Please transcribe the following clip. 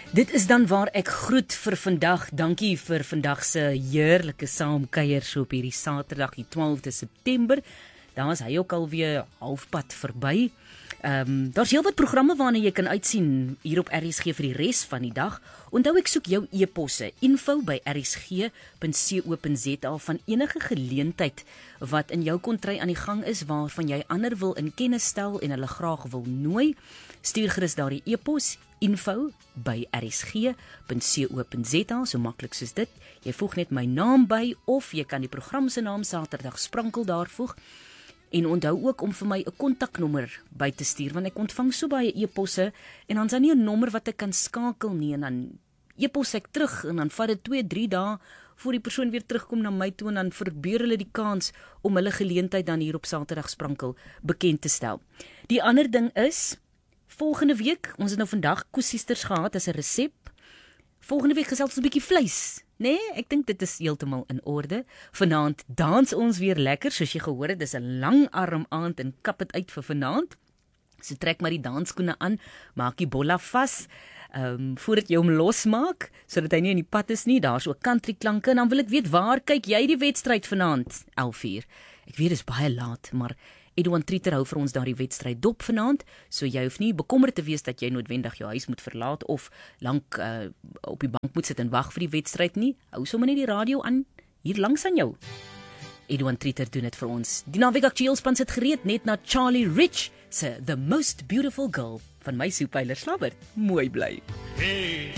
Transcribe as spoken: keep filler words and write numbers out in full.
Dit is dan waar ek groet vir vandag. Dankie vir vandag se heerlike saamkuier so op hierdie Saterdag, die twaalfde September. Daar is hy ook alweer halfpad verby. Ehm um, daar's heelwat programme waarna jy kan uitsien hier op R S G vir die res van die dag. Onthou ek soek jou e-posse info by r s g punt co punt z a van enige geleentheid wat in jou kontry aan die gang is waarvan jy ander wil in kennis stel en hulle graag wil nooi. Stuur gerus daardie e-pos info by r s g punt co punt z a, so maklik soos dit. Jy voeg net my naam by of jy kan die program se naam Saterdag Sprankel daar voeg. En onthou ook om vir my 'n kontaknommer by te stuur, want ek ontvang so baie e-posse en dan's daar nie 'n nommer wat ek kan skakel nie, en dan e-pos ek terug en dan vat dit twee, drie dae voor die persoon weer terugkom na my toe en dan verbeur hulle die kans om hulle geleentheid dan hier op Saterdag Sprankel bekend te stel. Die ander ding is, volgende week, ons het nou vandag koesiesters gehad as 'n resep. Volgende week gesels ons 'n bietjie vleis. Nee, ek dink dit is heeltemal in orde. Vanaand dans ons weer lekker, soos jy gehoor het, dis 'n lang arm aand en kap dit uit vir vanaand. So trek maar die dansskoene aan, maak die bolla vas, ehm um, voordat jy hom losmaak, sodat hy nie in die pad is nie. Daar's ook country klanke en dan wil ek weet, waar kyk jy die wedstryd vanaand? elf uur. Ek weet dis baie laat, maar Edouan Trieter hou vir ons daardie wedstryd dop vanaand, so jy hoef nie bekommerd te wees dat jy noodwendig jou huis moet verlaat of lank uh, op die bank moet sit en wag vir die wedstryd nie. Hou sommer net die radio aan, hier langs aan jou. Edouan Trieter doen dit vir ons. Die naweek aktueelspan sit gereed net na Charlie Rich se The Most Beautiful Girl van my soepeiler Slabbert. Mooi bly. Hey.